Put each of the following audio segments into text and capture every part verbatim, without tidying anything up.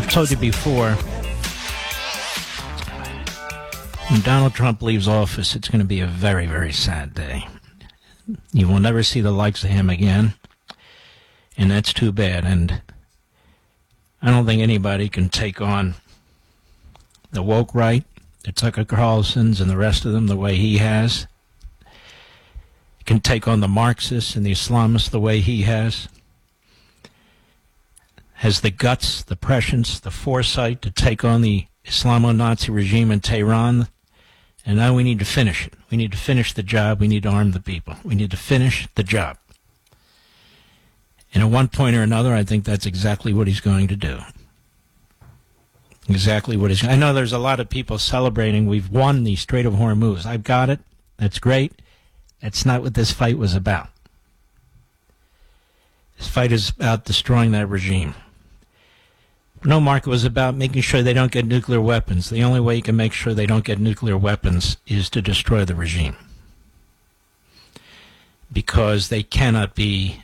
I've told you before, when Donald Trump leaves office, it's going to be a very, very sad day. You will never see the likes of him again, and that's too bad. And I don't think anybody can take on the woke right, the Tucker Carlsons and the rest of them the way he has. Can take on the Marxists and the Islamists the way he has. Has the guts, the prescience, the foresight to take on the Islamo-Nazi regime in Tehran. And now we need to finish it. We need to finish the job. We need to arm the people. We need to finish the job. And at one point or another, I think that's exactly what he's going to do. Exactly what he's... I know there's a lot of people celebrating. We've won the Strait of Hormuz. I've got it. That's great. That's not what this fight was about. This fight is about destroying that regime. No, Mark, it was about making sure they don't get nuclear weapons. The only way you can make sure they don't get nuclear weapons is to destroy the regime. Because they cannot be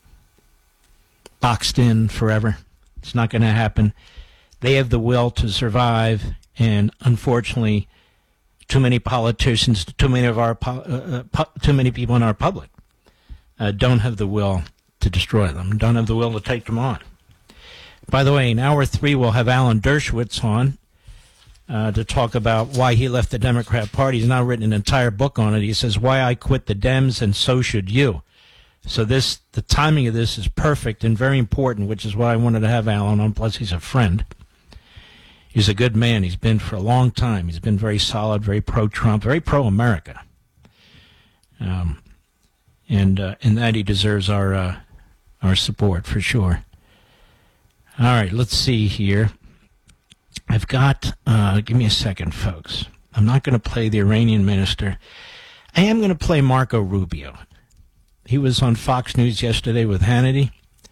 boxed in forever. It's not going to happen. They have the will to survive, and unfortunately, too many politicians, too many of our, uh, uh, too many people in our public uh, don't have the will to destroy them, don't have the will to take them on. By the way, in hour three, we'll have Alan Dershowitz on uh, to talk about why he left the Democrat Party. He's now written an entire book on it. He says, Why I Quit the Dems, and So Should You. So this, the timing of this is perfect and very important, which is why I wanted to have Alan on. Plus, he's a friend. He's a good man. He's been for a long time. He's been very solid, very pro-Trump, very pro-America. Um, and uh, in that, he deserves our uh, our support for sure. All right, let's see here. I've got, uh, give me a second, folks. I'm not going to play the Iranian minister. I am going to play Marco Rubio. He was on Fox News yesterday with Hannity.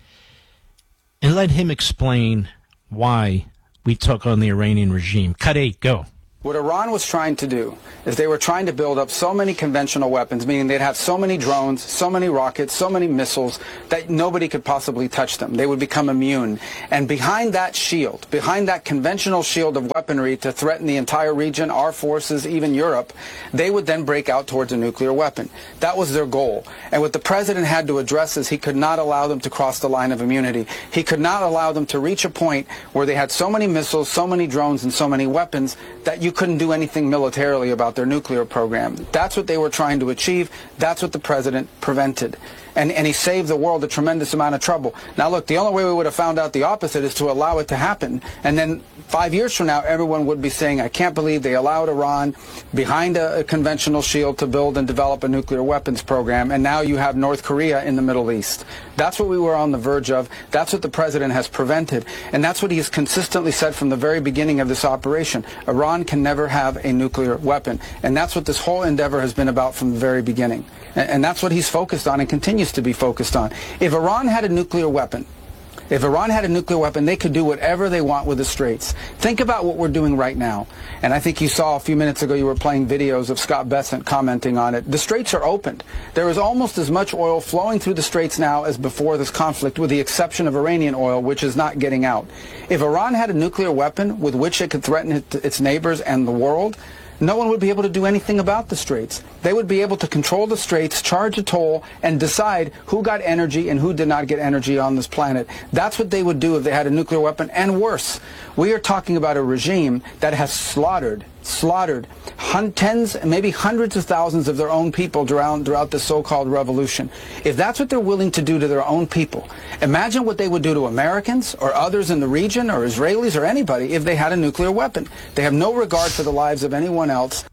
And let him explain why we took on the Iranian regime. Cut eight, go. What Iran was trying to do is they were trying to build up so many conventional weapons, meaning they'd have so many drones, so many rockets, so many missiles that nobody could possibly touch them. They would become immune. And behind that shield, behind that conventional shield of weaponry to threaten the entire region, our forces, even Europe, they would then break out towards a nuclear weapon. That was their goal. And what the president had to address is he could not allow them to cross the line of immunity. He could not allow them to reach a point where they had so many missiles, so many drones, and so many weapons that you couldn't do anything militarily about their nuclear program. That's what they were trying to achieve. That's what the president prevented. And, and he saved the world a tremendous amount of trouble. Now, look, the only way we would have found out the opposite is to allow it to happen. And then five years from now, everyone would be saying, I can't believe they allowed Iran behind a, a conventional shield to build and develop a nuclear weapons program. And now you have North Korea in the Middle East. That's what we were on the verge of. That's what the president has prevented. And that's what he has consistently said from the very beginning of this operation. Iran can never have a nuclear weapon. And that's what this whole endeavor has been about from the very beginning. And, and that's what he's focused on and continues to be focused on. If Iran had a nuclear weapon, if Iran had a nuclear weapon, they could do whatever they want with the Straits. Think about what we're doing right now. And I think you saw a few minutes ago you were playing videos of Scott Bessent commenting on it. The Straits are opened. There is almost as much oil flowing through the Straits now as before this conflict, with the exception of Iranian oil, which is not getting out. If Iran had a nuclear weapon with which it could threaten it, its neighbors and the world, no one would be able to do anything about the Straits. They would be able to control the Straits, charge a toll, and decide who got energy and who did not get energy on this planet. That's what they would do if they had a nuclear weapon. And worse, we are talking about a regime that has slaughtered, slaughtered hun- tens, maybe hundreds of thousands of their own people throughout, throughout the so-called revolution. If that's what they're willing to do to their own people, imagine what they would do to Americans or others in the region or Israelis or anybody if they had a nuclear weapon. They have no regard for the lives of anyone else.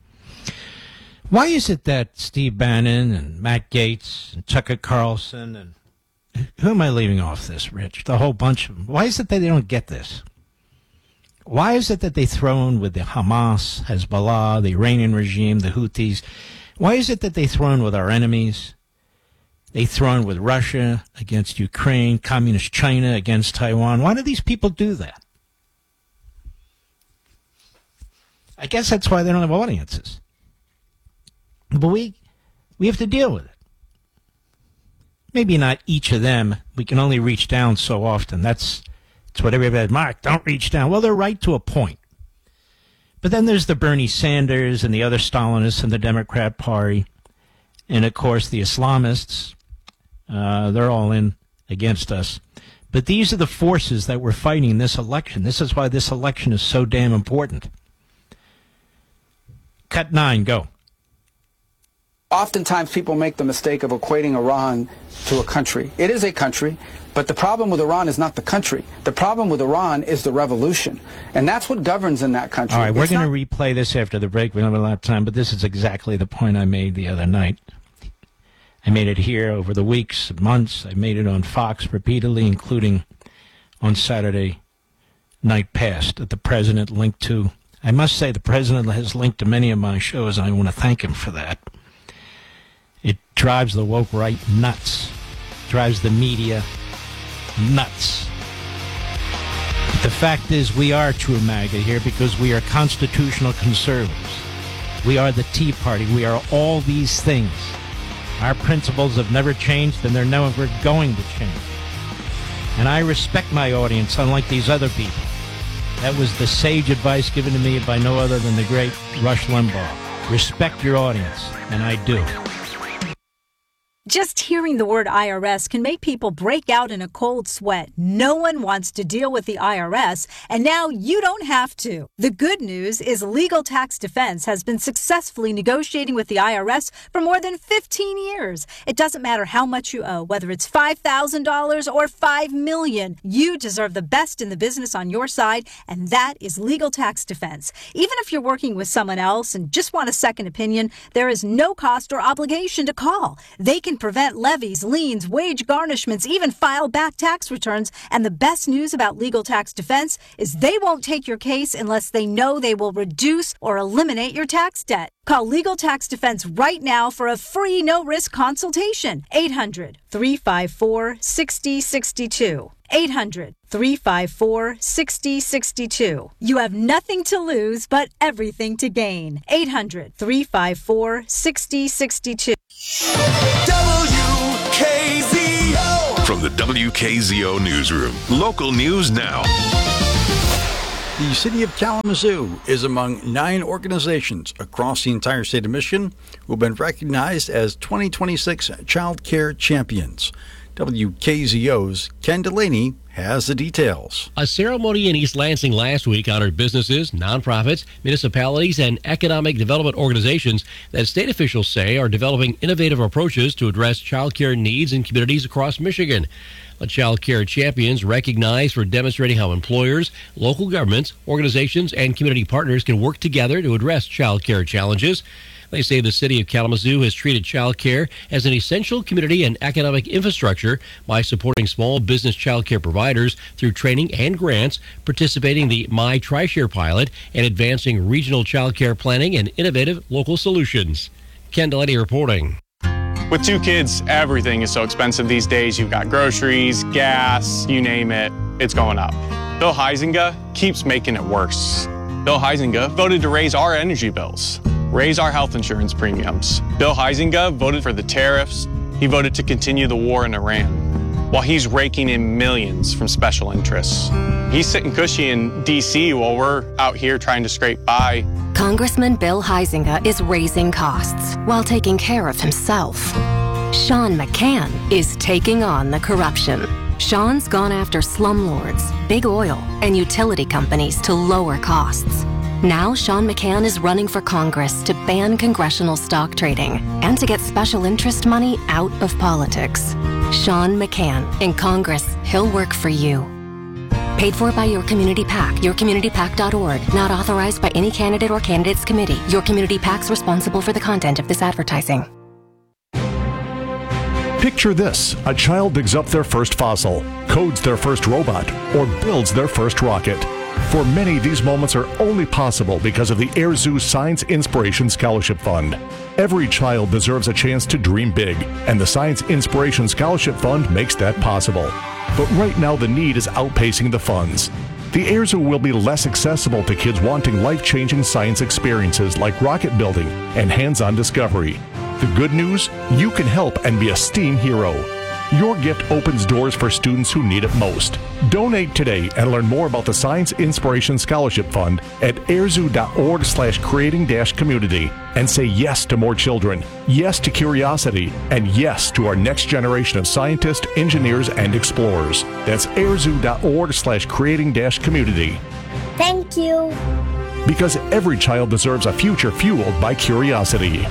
Why is it that Steve Bannon and Matt Gaetz and Tucker Carlson and who am I leaving off this, Rich? The whole bunch of them. Why is it that they don't get this? Why is it that they throw in with the Hamas, Hezbollah, the Iranian regime, the Houthis? Why is it that they throw in with our enemies? They throw in with Russia against Ukraine, Communist China against Taiwan. Why do these people do that? I guess that's why they don't have audiences. But we we have to deal with it. Maybe not each of them. We can only reach down so often. That's It's what everybody, Mark, don't reach down. Well, they're right to a point. But then there's the Bernie Sanders and the other Stalinists in the Democrat Party. And, of course, the Islamists. Uh, they're all in against us. But these are the forces that we're fighting in this election. This is why this election is so damn important. Cut nine, go. Oftentimes people make the mistake of equating Iran to a country. It is a country, but the problem with Iran is not the country. The problem with Iran is the revolution. And that's what governs in that country. All right, we're It's going to not- replay this after the break. We don't have a lot of time, but this is exactly the point I made the other night. I made it here over the weeks, months. I made it on Fox repeatedly, including on Saturday night past, that the president linked to. I must say the president has linked to many of my shows, and I want to thank him for that. It drives the woke right nuts. Drives the media nuts. But the fact is, we are true MAGA here because we are constitutional conservatives. We are the Tea Party. We are all these things. Our principles have never changed, and they're never going to change. And I respect my audience, unlike these other people. That was the sage advice given to me by no other than the great Rush Limbaugh. Respect your audience, and I do. Just hearing the word I R S can make people break out in a cold sweat. No one wants to deal with the I R S, and now you don't have to. The good news is Legal Tax Defense has been successfully negotiating with the I R S for more than fifteen years. It doesn't matter how much you owe, whether it's five thousand dollars or five million dollars. You deserve the best in the business on your side, and that is Legal Tax Defense. Even if you're working with someone else and just want a second opinion, there is no cost or obligation to call. They can prevent levies, liens, wage garnishments, even file back tax returns. And the best news about Legal Tax Defense is they won't take your case unless they know they will reduce or eliminate your tax debt. Call Legal Tax Defense right now for a free no-risk consultation. eight hundred, three five four, six zero six two. eight hundred, three five four, six zero six two. You have nothing to lose but everything to gain. eight hundred, three five four, six zero six two. W K Z O. From the W K Z O newsroom. Local news now. The city of Kalamazoo is among nine organizations across the entire state of Michigan who have been recognized as twenty twenty-six Child Care Champions. W K Z O's Ken Delaney has the details. A ceremony in East Lansing last week honored businesses, nonprofits, municipalities, and economic development organizations that state officials say are developing innovative approaches to address child care needs in communities across Michigan. The Child Care Champions recognized for demonstrating how employers, local governments, organizations, and community partners can work together to address child care challenges. They say the city of Kalamazoo has treated child care as an essential community and economic infrastructure by supporting small business child care providers through training and grants, participating in the My TriShare pilot, and advancing regional child care planning and innovative local solutions. Ken Delaney reporting. With two kids, everything is so expensive these days. You've got groceries, gas, you name it, it's going up. Bill Huizenga keeps making it worse. Bill Huizenga voted to raise our energy bills, raise our health insurance premiums. Bill Huizenga voted for the tariffs. He voted to continue the war in Iran, while he's raking in millions from special interests. He's sitting cushy in D C while we're out here trying to scrape by. Congressman Bill Huizenga is raising costs while taking care of himself. Sean McCann is taking on the corruption. Sean's gone after slumlords, big oil, and utility companies to lower costs. Now Sean McCann is running for Congress to ban congressional stock trading and to get special interest money out of politics. Sean McCann. In Congress, he'll work for you. Paid for by Your Community PAC, your community pac dot org. Not authorized by any candidate or candidates committee. Your Community PAC's responsible for the content of this advertising. Picture this. A child digs up their first fossil, codes their first robot, or builds their first rocket. For many, these moments are only possible because of the Air Zoo Science Inspiration Scholarship Fund. Every child deserves a chance to dream big, and the Science Inspiration Scholarship Fund makes that possible. But right now, the need is outpacing the funds. The Air Zoo will be less accessible to kids wanting life-changing science experiences like rocket building and hands-on discovery. The good news? You can help and be a STEAM hero. Your gift opens doors for students who need it most. Donate today and learn more about the Science Inspiration Scholarship Fund at airzoo.org slash creating dash community and say yes to more children, yes to curiosity, and yes to our next generation of scientists, engineers, and explorers. That's airzoo.org slash creating dash community. Thank you. Because every child deserves a future fueled by curiosity.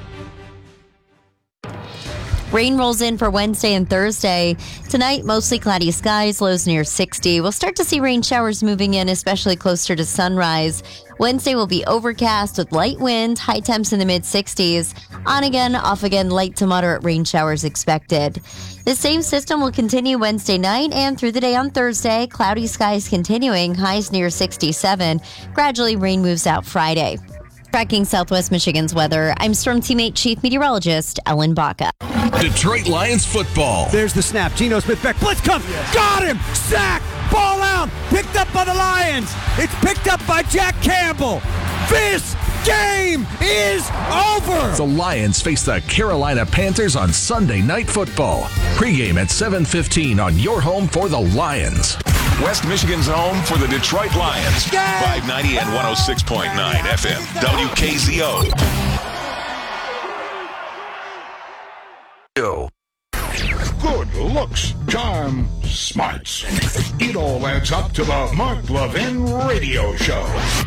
Rain rolls in for Wednesday and Thursday. Tonight, mostly cloudy skies, lows near sixty. We'll start to see rain showers moving in, especially closer to sunrise. Wednesday will be overcast with light winds, high temps in the mid-sixties. On again, off again, light to moderate rain showers expected. The same system will continue Wednesday night and through the day on Thursday. Cloudy skies continuing, highs near sixty-seven. Gradually, rain moves out Friday. Tracking Southwest Michigan's weather, I'm Storm Teammate Chief Meteorologist Ellen Baca. Detroit Lions football. There's the snap. Geno Smith back. Blitz comes. Got him. Sack. Ball out. Picked up by the Lions. It's picked up by Jack Campbell. This game is over. The Lions face the Carolina Panthers on Sunday Night Football. Pre-game at seven fifteen on your home for the Lions. West Michigan's home for the Detroit Lions. five ninety and one oh six point nine F M. W K Z O. Good looks, charm, smarts. It all adds up to the Mark Levin Radio Show.